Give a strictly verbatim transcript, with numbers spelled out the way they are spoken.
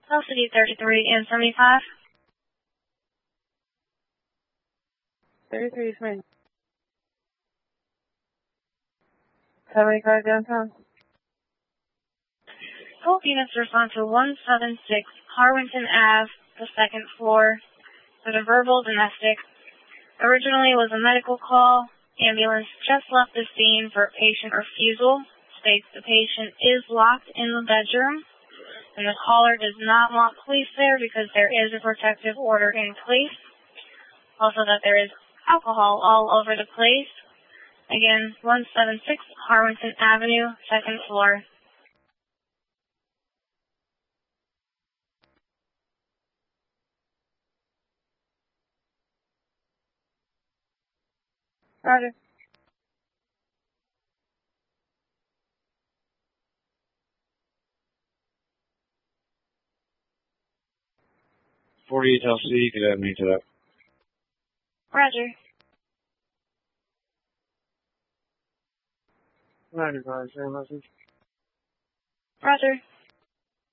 L C D thirty-three and seventy-five. thirty-three is mine. seventy-five downtown. Both units respond to one seven six Harwinton Avenue, the second floor, with a verbal domestic. Originally was a medical call. Ambulance just left the scene for patient refusal. States the patient is locked in the bedroom, and the caller does not want police there because there is a protective order in place. Also that there is alcohol all over the place. Again, one seven six Harwinton Avenue, second floor. Roger. forty-eight L C, you could have me to that. Roger. ninety-five, same message. Roger.